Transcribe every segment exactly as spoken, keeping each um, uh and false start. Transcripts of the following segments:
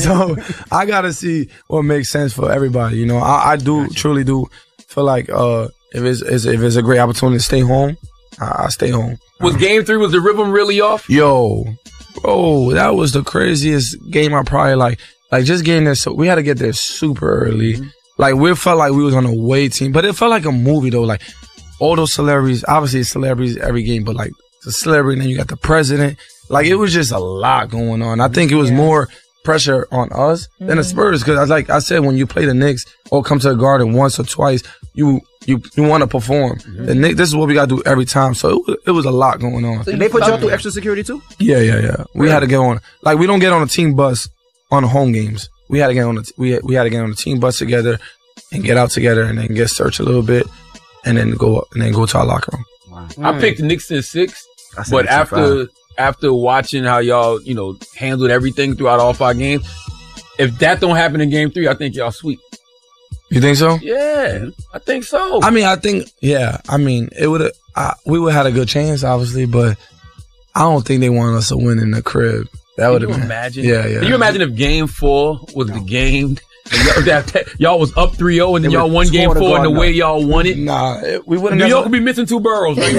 So I gotta see what makes sense for everybody. You know, I, I do gotcha. truly do feel like uh, if it's, it's if it's a great opportunity to stay home, I, I stay home. Was game three, was the rhythm really off? Yo, bro, that was the craziest game I probably like. Like just getting there, so we had to get there super early. Mm-hmm. Like we felt like we was on a away team, but it felt like a movie though. Like all those celebrities, obviously it's celebrities every game, but like the celebrity, and then you got the president. Like it was just a lot going on. I think it was yeah. more pressure on us mm-hmm. than the Spurs, because like I said, when you play the Knicks or come to the Garden once or twice, you you you want to perform. Mm-hmm. The Knicks, this is what we got to do every time. So it was, it was a lot going on. So they put y'all through extra security too? Yeah, yeah, yeah. We yeah. had to get on. Like we don't get on a team bus on the home games. We had to get on the we we had to get on the team bus together and get out together and then get searched a little bit and then go and then go to our locker room. Wow. I picked the Knicks in six, but after after watching how y'all you know handled everything throughout all five games, if that don't happen in game three, I think y'all sweep. You think so? Yeah, I think so. I mean, I think yeah. I mean, it would have we would have had a good chance, obviously, but I don't think they wanted us to win in the crib. That would have been. Imagine? Yeah, yeah. Can you imagine if game four was no. the game? Y'all, that, y'all was up three oh and then y'all won game four and the way y'all won it? Nah, it, we wouldn't. New York would be missing two boroughs right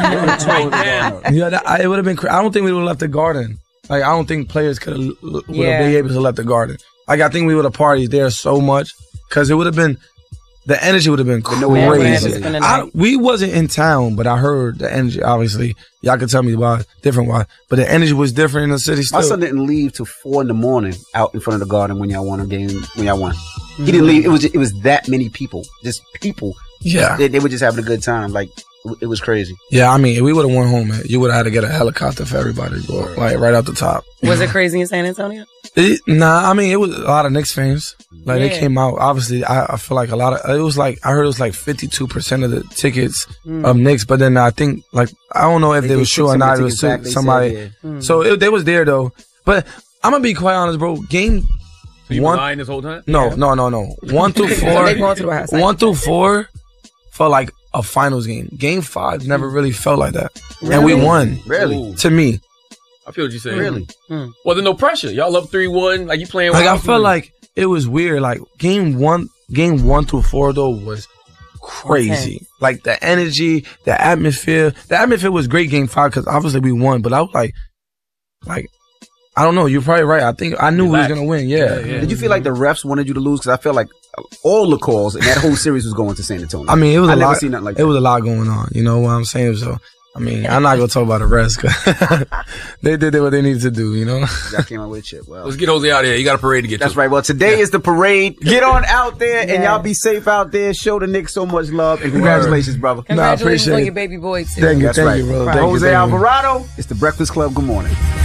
now. Yeah, that, I, it would have been crazy. I don't think we would have left the Garden. Like, I don't think players could have would have yeah. been able to left the Garden. Like, I think we would have partied there so much because it would have been, the energy would have been crazy. I, we wasn't in town, but I heard the energy, obviously. Y'all can tell me about it, different why. But the energy was different in the city still. My son didn't leave till four in the morning out in front of the Garden when y'all won a game, when y'all won. Mm-hmm. He didn't leave. It was it was that many people. Just people. Yeah. They, they were just having a good time. Like, it was crazy. Yeah, I mean, if we would have won home, man, you would have had to get a helicopter for everybody, like right out the top. Was it crazy in San Antonio? It, nah, I mean, it was a lot of Knicks fans. Like, yeah. they came out. Obviously, I, I feel like a lot of, it was like, I heard it was like fifty-two percent of the tickets mm. of Knicks, but then I think, like, I don't know if they, they were sure or not. It was back, somebody. Said, yeah. mm. So it, they was there, though. But I'm going to be quite honest, bro. Game so you one. lying this whole time? No, yeah. no, no, no. One through four. one through four felt like a finals game. Game five never really felt like that. Really? And we won. Really? To me. I feel what you're saying. Really? Mm. Well, there's no pressure. Y'all up three one. Like, you playing Like, I felt like it was weird. Like, game one, game one through four, though, was crazy. Okay. Like, the energy, the atmosphere. The atmosphere was great game five because obviously we won. But I was like, like, I don't know. You're probably right. I think I knew Relax. we was going to win. Yeah. Yeah, yeah. Did you feel like the refs wanted you to lose? Because I felt like all the calls in that whole series was going to San Antonio. I mean, it was I a never lot. Seen nothing like it that. was a lot going on. You know what I'm saying? So, I mean, I'm not going to talk about the rest because they did what they needed to do, you know? Y'all came out with a chip. Well, let's get Jose out of here. You got a parade to get That's to. right. Well, today yeah. is the parade. Get on out there yeah. and y'all be safe out there. Show the Knicks so much love and congratulations, brother. Congratulations nah, on your baby boy, too. Thank you, That's thank right. you, bro. Right. Thank Jose you, Alvarado, it's the Breakfast Club. Good morning.